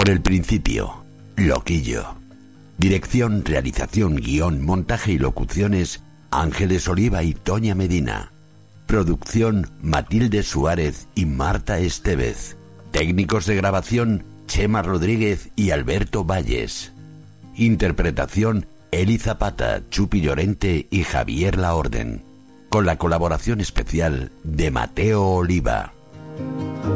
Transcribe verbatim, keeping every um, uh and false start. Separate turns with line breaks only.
Por el principio, Loquillo. Dirección, realización, guión, montaje y locuciones, Ángeles Oliva y Toña Medina. Producción, Matilde Suárez y Marta Estevez. Técnicos de grabación, Chema Rodríguez y Alberto Valles. Interpretación, Eli Zapata, Chupi Llorente y Javier Laorden. Con la colaboración especial de Mateo Oliva.